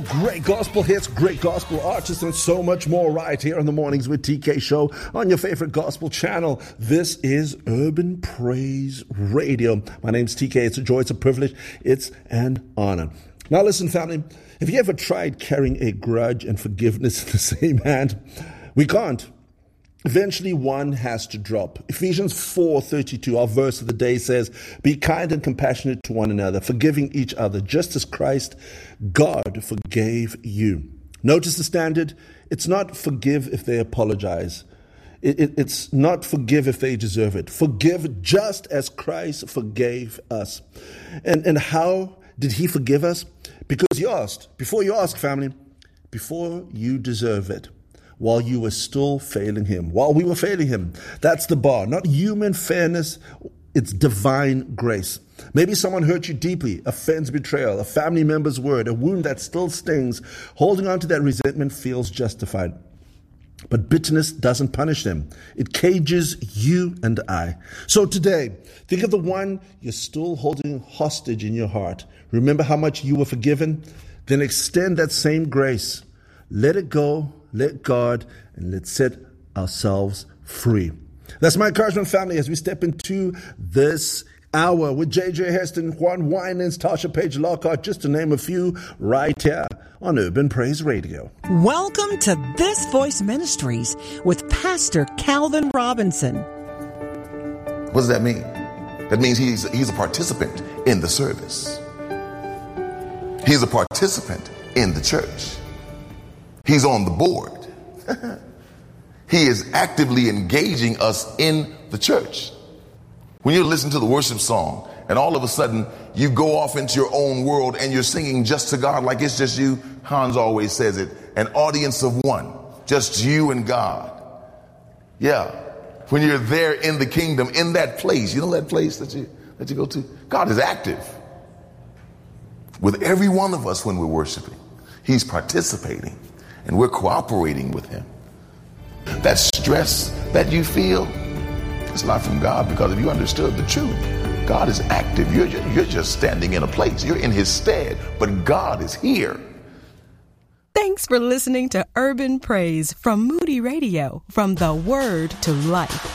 great gospel hits, great gospel artists, and so much more right here on the Mornings with TK show on your favorite gospel channel. This is Urban Praise Radio. My name's TK. It's a joy, it's a privilege, it's an honor. Now listen, family, have you ever tried carrying a grudge and forgiveness in the same hand? We can't. Eventually, one has to drop. Ephesians 4:32, our verse of the day says, "Be kind and compassionate to one another, forgiving each other, just as Christ, God, forgave you." Notice the standard. It's not forgive if they apologize. It's not forgive if they deserve it. Forgive just as Christ forgave us. And how did he forgive us? Because you asked. Before you ask, family, before you deserve it. While you were still failing him, while we were failing him. That's the bar, not human fairness, it's divine grace. Maybe someone hurt you deeply, a friend's betrayal, a family member's word, a wound that still stings. Holding on to that resentment feels justified. But bitterness doesn't punish them. It cages you and I. So today, think of the one you're still holding hostage in your heart. Remember how much you were forgiven? Then extend that same grace. Let it go. Let God, and let's set ourselves free. That's my encouragement, family, as we step into this hour with J.J. Heston, Juan Winans, Tasha Page Lockhart, just to name a few, right here on Urban Praise Radio. Welcome to This Voice Ministries with Pastor Calvin Robinson. What does that mean? That means he's a participant in the service. He's a participant in the church. He's on the board. He is actively engaging us in the church. When you listen to the worship song and all of a sudden you go off into your own world and you're singing just to God like it's just you, Hans always says it, an audience of one, just you and God. Yeah. When you're there in the kingdom, in that place, you know that place that you go to? God is active with every one of us when we're worshiping. He's participating. And we're cooperating with him. That stress that you feel, it's not from God, because if you understood the truth, God is active. You're just standing in a place. You're in his stead, but God is here. Thanks for listening to Urban Praise from Moody Radio, from the Word to Life.